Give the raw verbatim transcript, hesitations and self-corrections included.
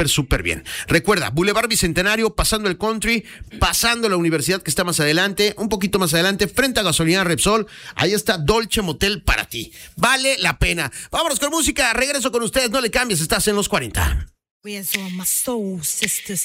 súper, súper bien. Recuerda, Boulevard Bicentenario, pasando el Country, pasando la universidad que está más adelante, un poquito más adelante, frente a Gasolina Repsol, ahí está Dolce Motel para ti. Vale la pena. Vámonos con música, regreso con ustedes, no le cambies, estás en los cuarenta. Where's all my soul sisters?